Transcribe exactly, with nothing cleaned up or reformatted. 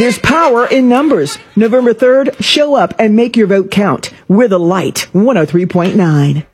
There's power in numbers. November third, show up and make your vote count. We're the Light, one oh three point nine.